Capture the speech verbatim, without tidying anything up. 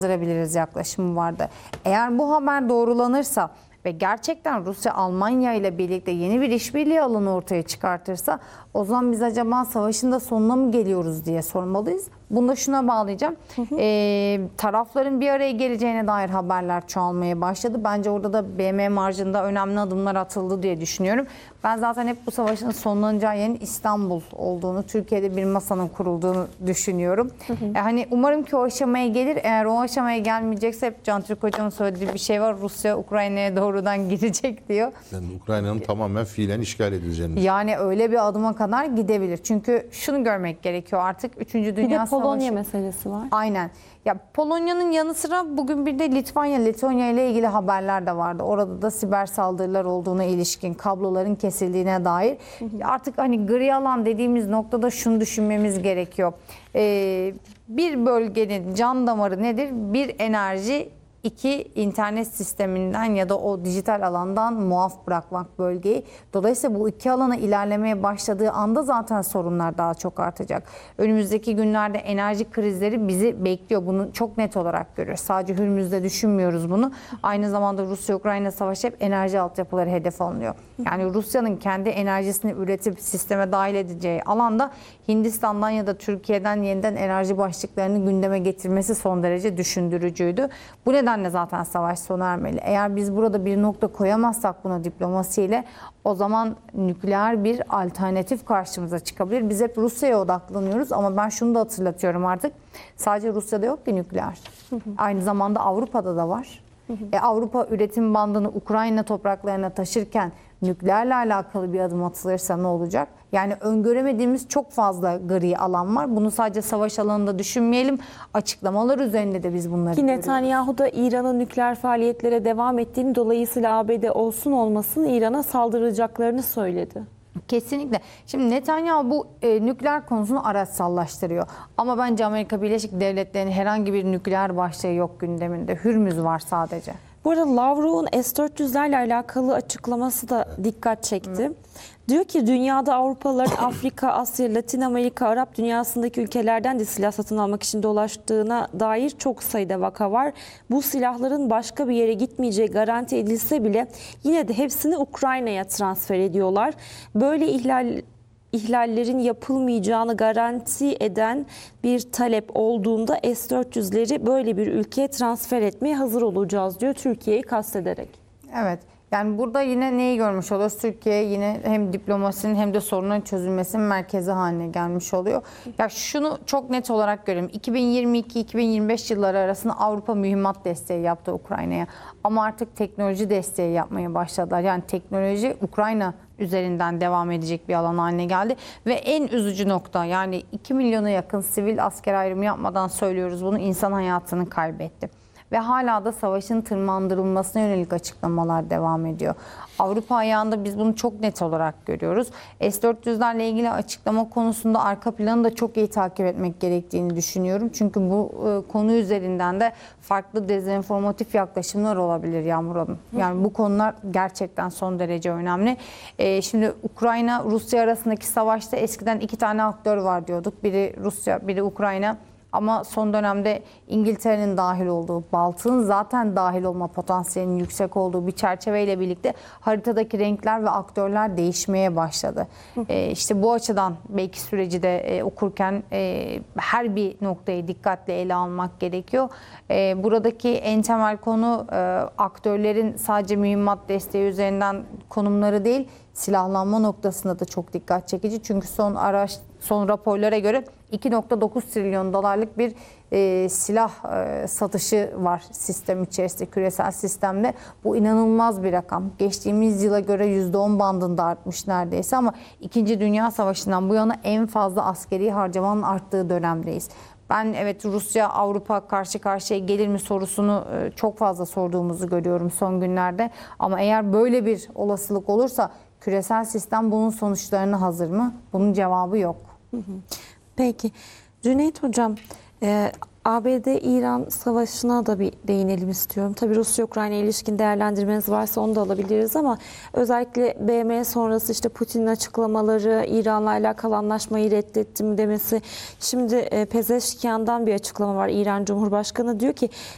yazdırabiliriz yaklaşımı vardı. Eğer bu haber doğrulanırsa ve gerçekten Rusya Almanya ile birlikte yeni bir işbirliği alanı ortaya çıkartırsa o zaman biz acaba savaşın da sonuna mı geliyoruz diye sormalıyız. Bunu da şuna bağlayacağım. Hı hı. Ee, tarafların bir araya geleceğine dair haberler çoğalmaya başladı. Bence orada da B M marjında önemli adımlar atıldı diye düşünüyorum. Ben zaten hep bu savaşın sonlanacağı yerin İstanbul olduğunu, Türkiye'de bir masanın kurulduğunu düşünüyorum. Hı hı. Yani umarım ki o aşamaya gelir. Eğer o aşamaya gelmeyecekse hep Can Türk Hocam'ın söylediği bir şey var. Rusya Ukrayna'ya doğrudan girecek diyor. Yani Ukrayna'nın tamamen fiilen işgal edileceğini. Yani öyle bir adıma kadar gidebilir. Çünkü şunu görmek gerekiyor artık. Üçüncü Dünya Savaşı. Bir de Polonya meselesi var. Aynen. Ya Polonya'nın yanı sıra bugün bir de Litvanya, Letonya ile ilgili haberler de vardı. Orada da siber saldırılar olduğuna ilişkin, kabloların kesildiğine dair. Hı hı. Artık hani gri alan dediğimiz noktada şunu düşünmemiz gerekiyor. Ee, bir bölgenin can damarı nedir? Bir enerji, İki, internet sisteminden ya da o dijital alandan muaf bırakmak bölgeyi. Dolayısıyla bu iki alana ilerlemeye başladığı anda zaten sorunlar daha çok artacak. Önümüzdeki günlerde enerji krizleri bizi bekliyor. Bunu çok net olarak görüyoruz. Sadece Hürmüz'de düşünmüyoruz bunu. Aynı zamanda Rusya-Ukrayna savaşı hep enerji altyapıları hedef alınıyor. Yani Rusya'nın kendi enerjisini üretip sisteme dahil edeceği alanda Hindistan'dan ya da Türkiye'den yeniden enerji başlıklarını gündeme getirmesi son derece düşündürücüydü. Bu nedenle zaten savaş sona ermeli. Eğer biz burada bir nokta koyamazsak buna diplomasiyle o zaman nükleer bir alternatif karşımıza çıkabilir. Biz hep Rusya'ya odaklanıyoruz ama ben şunu da hatırlatıyorum artık. Sadece Rusya'da yok ki nükleer. Hı hı. Aynı zamanda Avrupa'da da var. Hı hı. E, Avrupa üretim bandını Ukrayna topraklarına taşırken nükleerle alakalı bir adım atılırsa ne olacak? Yani öngöremediğimiz çok fazla gri alan var. Bunu sadece savaş alanında düşünmeyelim. Açıklamalar üzerinde de biz bunları Ki görüyoruz. Netanyahu da İran'ın nükleer faaliyetlere devam ettiğini, dolayısıyla A B D olsun olmasın İran'a saldıracaklarını söyledi. Kesinlikle. Şimdi Netanyahu bu e, nükleer konusunu araçsallaştırıyor. Ama bence Amerika Birleşik Devletleri'nin herhangi bir nükleer başlığı yok gündeminde. Hürmüz var sadece. Bu arada Lavrov'un S dört yüzlerle alakalı açıklaması da dikkat çekti. Hı. Diyor ki dünyada Avrupalıların Afrika, Asya, Latin Amerika, Arap dünyasındaki ülkelerden de silah satın almak için dolaştığına dair çok sayıda vaka var. Bu silahların başka bir yere gitmeyeceği garanti edilse bile yine de hepsini Ukrayna'ya transfer ediyorlar. Böyle ihlal ihlallerin yapılmayacağını garanti eden bir talep olduğunda S dört yüzleri böyle bir ülkeye transfer etmeye hazır olacağız diyor, Türkiye'yi kastederek. Evet. Yani burada yine neyi görmüş oluyoruz? Türkiye yine hem diplomasinin hem de sorunların çözülmesinin merkezi haline gelmiş oluyor. Ya şunu çok net olarak görüyorum. iki bin yirmi iki iki bin yirmi beş yılları arasında Avrupa mühimmat desteği yaptı Ukrayna'ya. Ama artık teknoloji desteği yapmaya başladılar. Yani teknoloji Ukrayna üzerinden devam edecek bir alan haline geldi. Ve en üzücü nokta, yani iki milyona yakın sivil asker ayrımı yapmadan söylüyoruz bunu, insan hayatını kaybetti. Ve hala da savaşın tırmandırılmasına yönelik açıklamalar devam ediyor. Avrupa ayağında biz bunu çok net olarak görüyoruz. S dört yüzlerle ilgili açıklama konusunda arka planı da çok iyi takip etmek gerektiğini düşünüyorum. Çünkü bu e, konu üzerinden de farklı dezenformatif yaklaşımlar olabilir Yağmur Hanım. Yani bu konular gerçekten son derece önemli. E, şimdi Ukrayna-Rusya arasındaki savaşta eskiden iki tane aktör var diyorduk. Biri Rusya, biri Ukrayna. Ama son dönemde İngiltere'nin dahil olduğu, Baltık'ın zaten dahil olma potansiyelinin yüksek olduğu bir çerçeveyle birlikte haritadaki renkler ve aktörler değişmeye başladı. ee, işte bu açıdan belki süreci de e, okurken e, her bir noktayı dikkatle ele almak gerekiyor. E, buradaki en temel konu e, aktörlerin sadece mühimmat desteği üzerinden konumları değil, silahlanma noktasında da çok dikkat çekici. Çünkü son araç, son raporlara göre iki nokta dokuz trilyon dolarlık bir e, silah e, satışı var sistem içerisinde, küresel sistemde. Bu inanılmaz bir rakam. Geçtiğimiz yıla göre yüzde on bandında artmış neredeyse ama İkinci Dünya Savaşı'ndan bu yana en fazla askeri harcamanın arttığı dönemdeyiz. Ben evet Rusya Avrupa karşı karşıya gelir mi sorusunu çok fazla sorduğumuzu görüyorum son günlerde. Ama eğer böyle bir olasılık olursa küresel sistem bunun sonuçlarına hazır mı? Bunun cevabı yok. Peki Cüneyt Hocam, e, A B D-İran savaşına da bir değinelim istiyorum. Tabii Rusya-Ukrayna ilişkin değerlendirmeniz varsa onu da alabiliriz ama özellikle B M sonrası işte Putin'in açıklamaları, İran'la alakalı anlaşmayı reddettim demesi. Şimdi e, Pezeşkiyan'dan bir açıklama var. İran Cumhurbaşkanı diyor ki